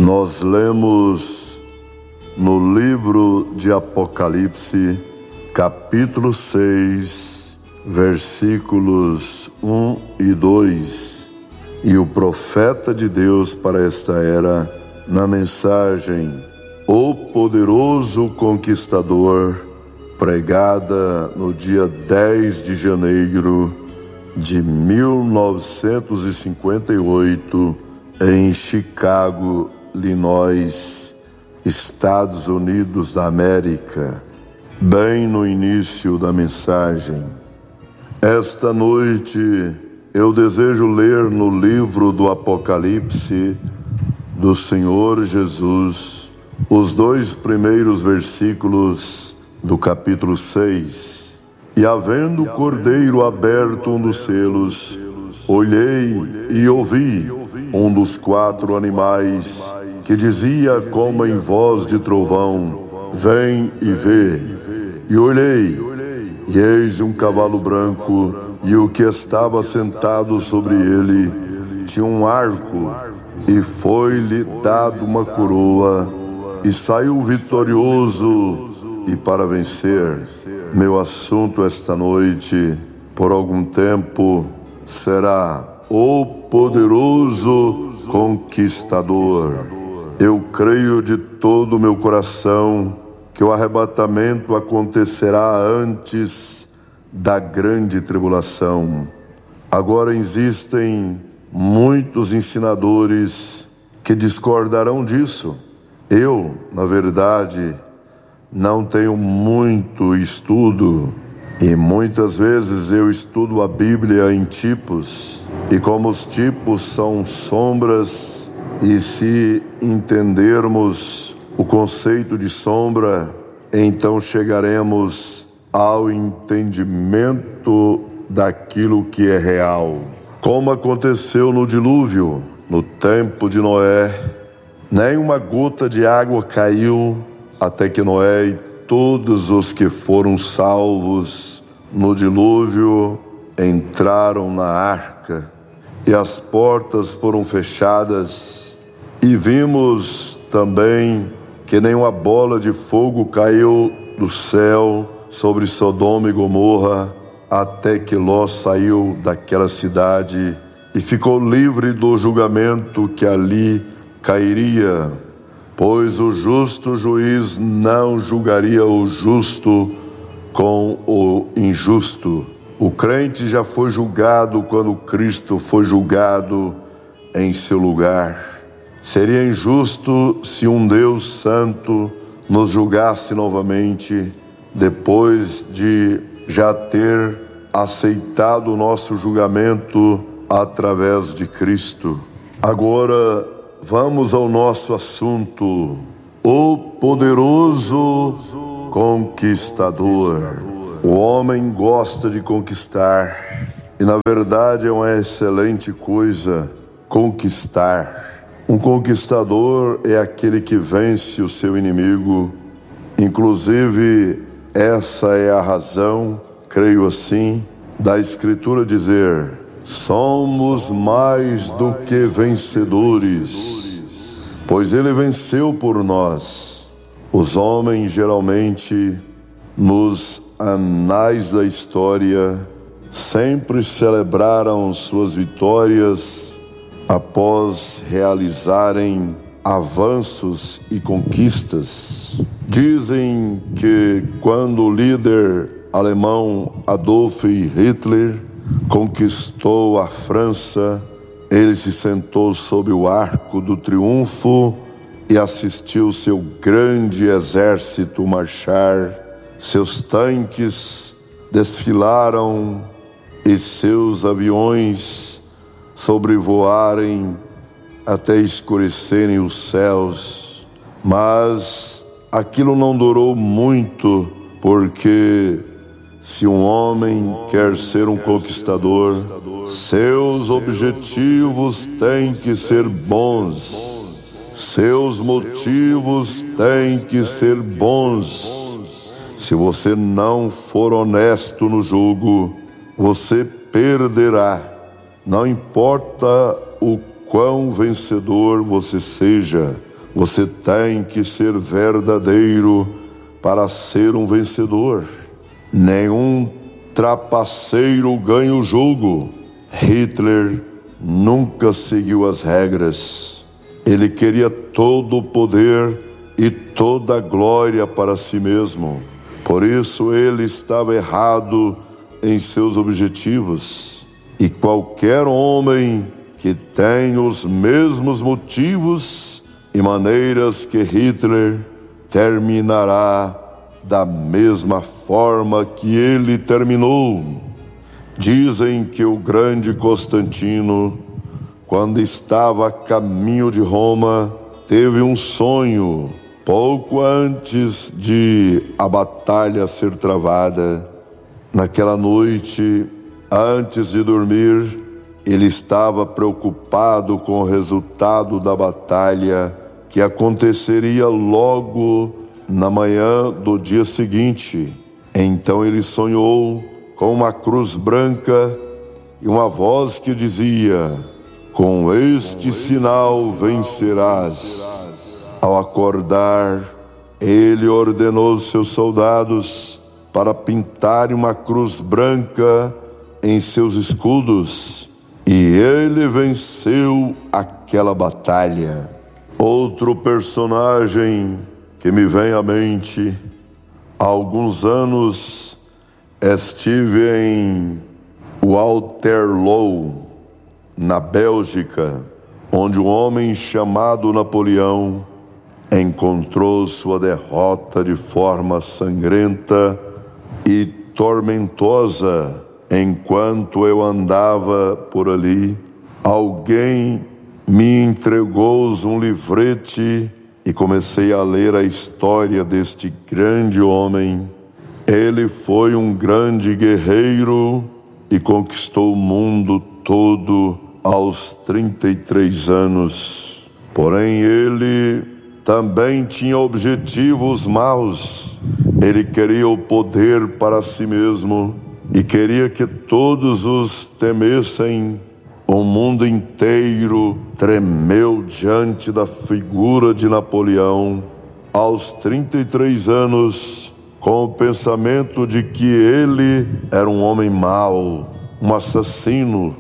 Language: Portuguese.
Nós lemos no livro de Apocalipse, capítulo 6, versículos 1 e 2, e o profeta de Deus para esta era, na mensagem O Poderoso Conquistador, pregada no dia 10 de janeiro de 1958, em Chicago, Illinois, Estados Unidos da América, bem no início da mensagem. Esta noite eu desejo ler no livro do Apocalipse do Senhor Jesus os 2 primeiros versículos do capítulo 6. E havendo o cordeiro aberto um dos selos, olhei e ouvi um dos 4 animais que dizia como em voz de trovão: vem e vê. E olhei, e eis um cavalo branco, e o que estava sentado sobre ele tinha um arco, e foi-lhe dado uma coroa, e saiu vitorioso e para vencer. Meu assunto esta noite, por algum tempo, será o poderoso conquistador. Eu creio de todo o meu coração que o arrebatamento acontecerá antes da grande tribulação. Agora existem muitos ensinadores que discordarão disso. Eu, na verdade, não tenho muito estudo, e muitas vezes eu estudo a Bíblia em tipos, e como os tipos são sombras, e se entendermos o conceito de sombra, então chegaremos ao entendimento daquilo que é real. Como aconteceu no dilúvio, no tempo de Noé, nem uma gota de água caiu até que Noé e todos os que foram salvos no dilúvio entraram na arca, e as portas foram fechadas. E vimos também que nenhuma bola de fogo caiu do céu sobre Sodoma e Gomorra, até que Ló saiu daquela cidade e ficou livre do julgamento que ali cairia, pois o justo juiz não julgaria o justo com o injusto. O crente já foi julgado quando Cristo foi julgado em seu lugar. Seria injusto se um Deus santo nos julgasse novamente, depois de já ter aceitado o nosso julgamento através de Cristo. Agora, vamos ao nosso assunto, o poderoso conquistador. O homem gosta de conquistar, e na verdade é uma excelente coisa conquistar. Um conquistador é aquele que vence o seu inimigo. Inclusive, essa é a razão, creio assim, da Escritura dizer: somos mais do que vencedores, pois Ele venceu por nós. Os homens geralmente, nos anais da história, sempre celebraram suas vitórias após realizarem avanços e conquistas. Dizem que quando o líder alemão Adolf Hitler conquistou a França, ele se sentou sob o arco do triunfo e assistiu seu grande exército marchar. Seus tanques desfilaram e seus aviões sobrevoarem até escurecerem os céus. Mas aquilo não durou muito, porque se um homem quer ser um conquistador, seus objetivos têm que ser bons, seus motivos têm que ser bons. Se você não for honesto no jogo, você perderá. Não importa o quão vencedor você seja, Você tem que ser verdadeiro para ser um vencedor. Nenhum trapaceiro ganha o jogo. Hitler nunca seguiu as regras. Ele queria todo o poder e toda a glória para si mesmo. Por isso ele estava errado em seus objetivos. E qualquer homem que tem os mesmos motivos e maneiras que Hitler terminará da mesma forma que ele terminou. Dizem que o grande Constantino, quando estava a caminho de Roma, teve um sonho pouco antes de a batalha ser travada. Naquela noite, antes de dormir, ele estava preocupado com o resultado da batalha que aconteceria logo na manhã do dia seguinte. Então ele sonhou com uma cruz branca e uma voz que dizia: com este sinal vencerás. Ao acordar, ele ordenou seus soldados para pintarem uma cruz branca em seus escudos, e ele venceu aquela batalha. Outro personagem que me vem à mente: há alguns anos estive em Waterloo, na Bélgica, onde um homem chamado Napoleão encontrou sua derrota de forma sangrenta e tormentosa. Enquanto eu andava por ali, alguém me entregou um livrete e comecei a ler a história deste grande homem. Ele foi um grande guerreiro e conquistou o mundo todo aos 33 anos. Porém, ele também tinha objetivos maus. Ele queria o poder para si mesmo e queria que todos os temessem. O mundo inteiro tremeu diante da figura de Napoleão aos 33 anos, com o pensamento de que ele era um homem mau, um assassino.